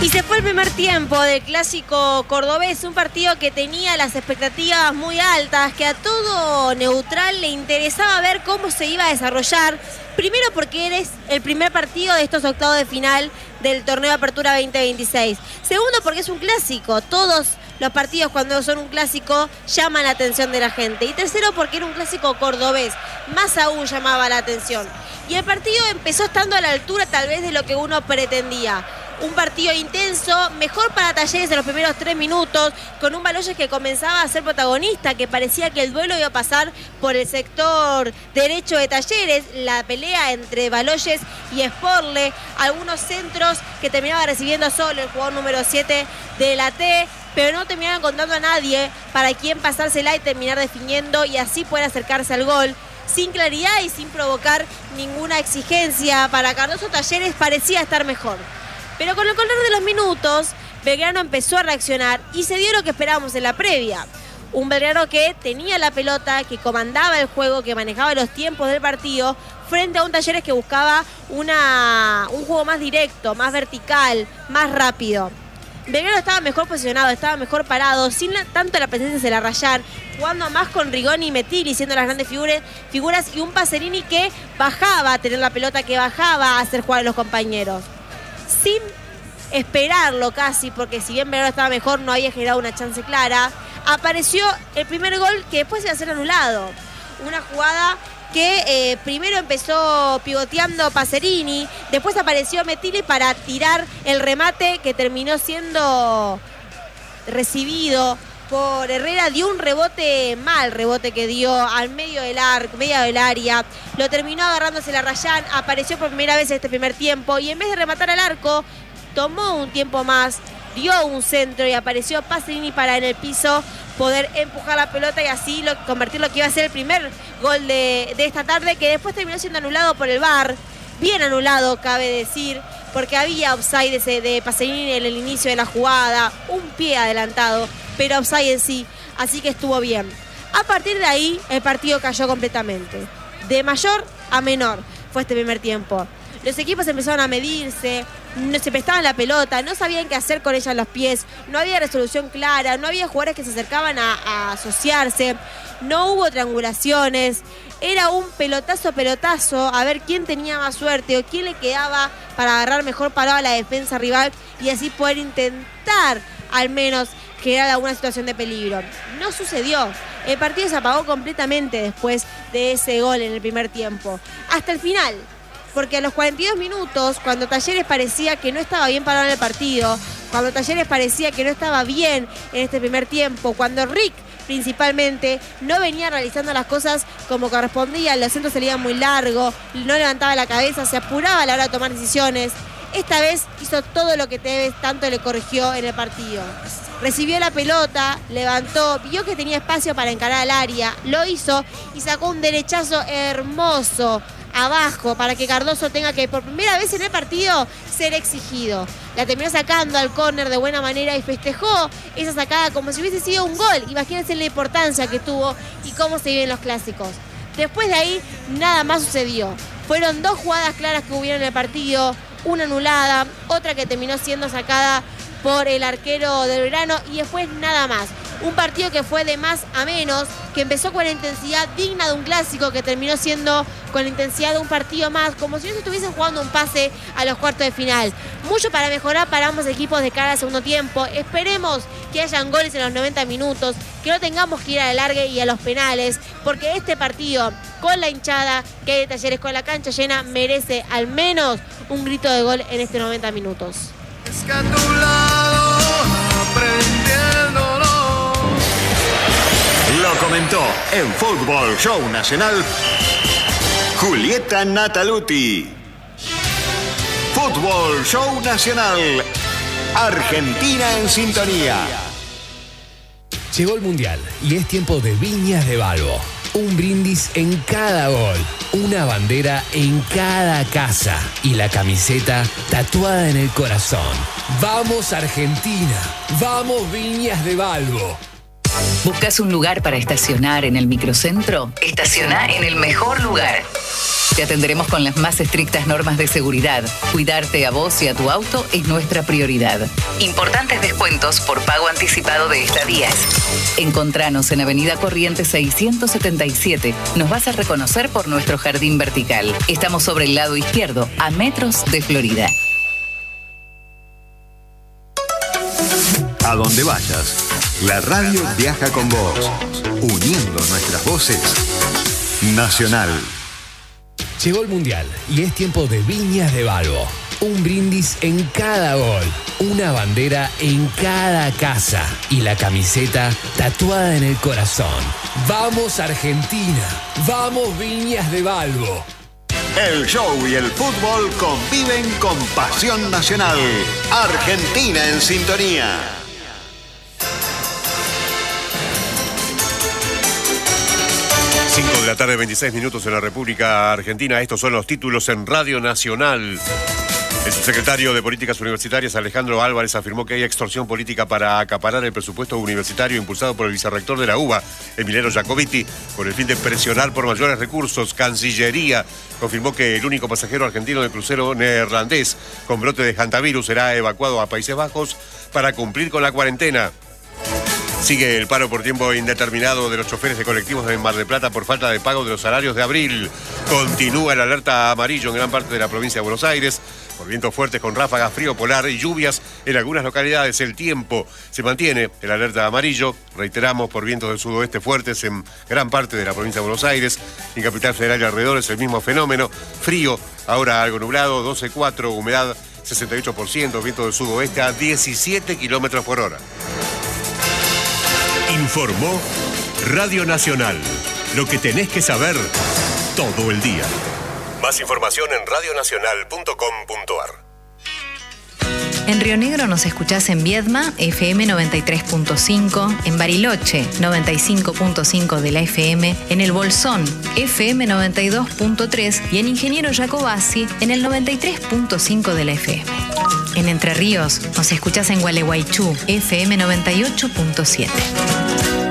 Y se fue el primer tiempo del clásico cordobés, un partido que tenía las expectativas muy altas, que a todo neutral le interesaba ver cómo se iba a desarrollar. Primero porque eres el primer partido de estos octavos de final del torneo de Apertura 2026. Segundo porque es un clásico, todos los partidos cuando son un clásico llaman la atención de la gente. Y tercero porque era un clásico cordobés, más aún llamaba la atención. Y el partido empezó estando a la altura tal vez de lo que uno pretendía. Un partido intenso, mejor para Talleres en los primeros 3 minutos, con un Baloyes que comenzaba a ser protagonista, que parecía que el duelo iba a pasar por el sector derecho de Talleres, la pelea entre Baloyes y Sporle, algunos centros que terminaba recibiendo solo el jugador número 7 de la T, pero no terminaban contando a nadie para quién pasársela y terminar definiendo y así poder acercarse al gol. Sin claridad y sin provocar ninguna exigencia para Cardoso, Talleres parecía estar mejor. Pero con el correr de los minutos, Belgrano empezó a reaccionar y se dio lo que esperábamos en la previa. Un Belgrano que tenía la pelota, que comandaba el juego, que manejaba los tiempos del partido, frente a un Talleres que buscaba un juego más directo, más vertical, más rápido. Belgrano estaba mejor posicionado, estaba mejor parado, sin tanto la presencia de Celarrayán, jugando más con Rigoni y Metilli, siendo las grandes figuras, y un Pacerini que bajaba a tener la pelota, que bajaba a hacer jugar a los compañeros. Sin esperarlo casi, porque si bien Belgrano estaba mejor, no había generado una chance clara, apareció el primer gol que después iba a ser anulado. Una jugada que primero empezó pivoteando Pacerini, después apareció Metilli para tirar el remate que terminó siendo recibido por Herrera. Dio un rebote, mal rebote que dio al medio del área, lo terminó agarrándose Celarrayán, apareció por primera vez en este primer tiempo y en vez de rematar al arco, tomó un tiempo más, dio un centro y apareció Pacerini para en el piso poder empujar la pelota y así convertir lo que iba a ser el primer gol de esta tarde, que después terminó siendo anulado por el VAR. Bien anulado, cabe decir, porque había offside de Pacerini en el inicio de la jugada, un pie adelantado, pero offside en sí, así que estuvo bien. A partir de ahí, el partido cayó completamente. De mayor a menor fue este primer tiempo. Los equipos empezaron a medirse, no se prestaban la pelota, no sabían qué hacer con ella en los pies, no había resolución clara, no había jugadores que se acercaban a asociarse, no hubo triangulaciones, era un pelotazo, a ver quién tenía más suerte o quién le quedaba para agarrar mejor parado a la defensa rival y así poder intentar al menos generar alguna situación de peligro. No sucedió. El partido se apagó completamente después de ese gol en el primer tiempo. Hasta el final. Porque a los 42 minutos, cuando Talleres parecía que no estaba bien parado en el partido, cuando Talleres parecía que no estaba bien en este primer tiempo, cuando Rick principalmente no venía realizando las cosas como correspondía, los centros salían muy largos, no levantaba la cabeza, se apuraba a la hora de tomar decisiones. Esta vez hizo todo lo que Tevez tanto le corrigió en el partido. Recibió la pelota, levantó, vio que tenía espacio para encarar al área, lo hizo y sacó un derechazo hermoso abajo para que Cardoso tenga que por primera vez en el partido ser exigido. La terminó sacando al córner de buena manera y festejó esa sacada como si hubiese sido un gol. Imagínense la importancia que tuvo y cómo se viven los clásicos. Después de ahí nada más sucedió. Fueron 2 jugadas claras que hubieron en el partido, una anulada, otra que terminó siendo sacada por el arquero del Belgrano y después nada más. Un partido que fue de más a menos, que empezó con la intensidad digna de un clásico, que terminó siendo con la intensidad de un partido más, como si no estuviesen jugando un pase a los cuartos de final. Mucho para mejorar para ambos equipos de cara al segundo tiempo. Esperemos que hayan goles en los 90 minutos, que no tengamos que ir a la largue y a los penales, porque este partido, con la hinchada que hay de Talleres, con la cancha llena, merece al menos un grito de gol en este 90 minutos. Lo comentó en Fútbol Show Nacional Julieta Nataluti. Fútbol Show Nacional. Argentina en sintonía. Llegó el Mundial y es tiempo de Viñas de Balbo. Un brindis en cada gol, una bandera en cada casa y la camiseta tatuada en el corazón. ¡Vamos Argentina! ¡Vamos Viñas de Balbo! ¿Buscas un lugar para estacionar en el microcentro? Estaciona en el mejor lugar. Te atenderemos con las más estrictas normas de seguridad. Cuidarte a vos y a tu auto es nuestra prioridad. Importantes descuentos por pago anticipado de estadías. Encontranos en Avenida Corrientes 677. Nos vas a reconocer por nuestro jardín vertical. Estamos sobre el lado izquierdo, a metros de Florida. A donde vayas, la radio viaja con vos, uniendo nuestras voces. Nacional. Llegó el Mundial y es tiempo de Viñas de Balbo. Un brindis en cada gol, una bandera en cada casa y la camiseta tatuada en el corazón. ¡Vamos Argentina! ¡Vamos Viñas de Balbo! El show y el fútbol conviven con pasión nacional. Argentina en sintonía. 5 de la tarde, 26 minutos en la República Argentina. Estos son los títulos en Radio Nacional. El subsecretario de Políticas Universitarias, Alejandro Álvarez, afirmó que hay extorsión política para acaparar el presupuesto universitario impulsado por el vicerrector de la UBA, Emiliano Jacobiti, con el fin de presionar por mayores recursos. Cancillería confirmó que el único pasajero argentino del crucero neerlandés con brote de hantavirus será evacuado a Países Bajos para cumplir con la cuarentena. Sigue el paro por tiempo indeterminado de los choferes de colectivos de Mar del Plata por falta de pago de los salarios de abril. Continúa el alerta amarillo en gran parte de la provincia de Buenos Aires por vientos fuertes con ráfagas, frío polar y lluvias en algunas localidades. El tiempo se mantiene, el alerta amarillo, reiteramos, por vientos del sudoeste fuertes en gran parte de la provincia de Buenos Aires. En Capital Federal y alrededores el mismo fenómeno. Frío, ahora algo nublado, 12,4, humedad 68%, viento del sudoeste a 17 kilómetros por hora. Informó Radio Nacional. Lo que tenés que saber todo el día. Más información en radionacional.com.ar. En Río Negro nos escuchás en Viedma, FM 93.5, en Bariloche, 95.5 de la FM, en El Bolsón, FM 92.3 y en Ingeniero Jacobasi, en el 93.5 de la FM. En Entre Ríos nos escuchás en Gualeguaychú, FM 98.7.